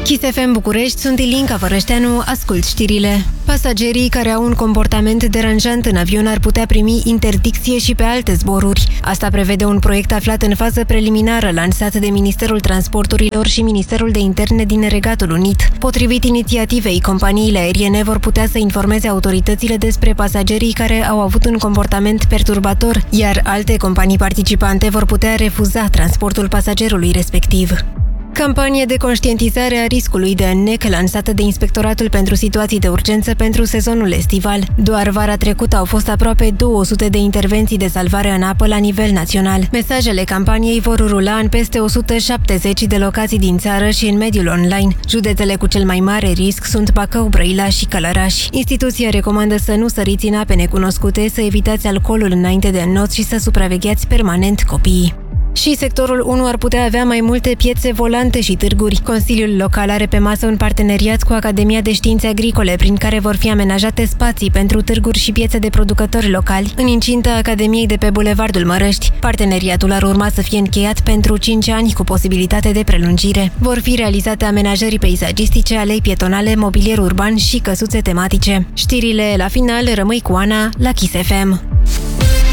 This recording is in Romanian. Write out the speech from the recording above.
Kiss FM București, sunt Ilinca Vărășteanu, ascult știrile. Pasagerii care au un comportament deranjant în avion ar putea primi interdicție și pe alte zboruri. Asta prevede un proiect aflat în fază preliminară, lansat de Ministerul Transporturilor și Ministerul de Interne din Regatul Unit. Potrivit inițiativei, companiile aeriene vor putea să informeze autoritățile despre pasagerii care au avut un comportament perturbator, iar alte companii participante vor putea refuza transportul pasagerului respectiv. Campanie de conștientizare a riscului de înnec lansată de Inspectoratul pentru Situații de Urgență pentru sezonul estival. Doar vara trecută au fost aproape 200 de intervenții de salvare în apă la nivel național. Mesajele campaniei vor rula în peste 170 de locații din țară și în mediul online. Județele cu cel mai mare risc sunt Bacău, Brăila și Călăraș. Instituția recomandă să nu săriți în ape necunoscute, să evitați alcoolul înainte de înnot și să supravegheați permanent copiii. Și sectorul 1 ar putea avea mai multe piețe volante și târguri. Consiliul Local are pe masă un parteneriat cu Academia de Științe Agricole, prin care vor fi amenajate spații pentru târguri și piețe de producători locali, în incinta Academiei de pe Bulevardul Mărăști. Parteneriatul ar urma să fie încheiat pentru 5 ani, cu posibilitate de prelungire. Vor fi realizate amenajări peisagistice, alei pietonale, mobilier urban și căsuțe tematice. Știrile la final, rămâi cu Ana la Kiss FM.